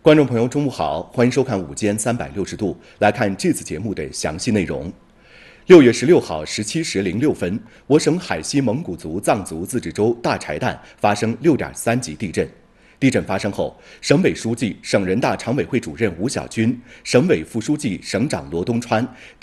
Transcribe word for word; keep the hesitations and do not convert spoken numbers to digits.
观众朋友，中午好，欢迎收看午间三百六十度，来看这次节目的详细内容。六月十六号十七时零六分，我省海西蒙古族藏族自治州大柴旦发生六点三级地震。地震发生后，省委书记、省人大常委会主任吴小军、省委副书记、省长罗东川。